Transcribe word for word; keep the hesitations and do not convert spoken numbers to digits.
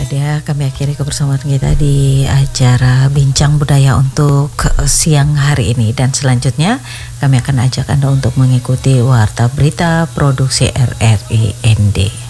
dia kami akhiri kebersamaan kita di acara Bincang Budaya untuk siang hari ini, dan selanjutnya kami akan ajak Anda untuk mengikuti Warta Berita Produksi R R I N D.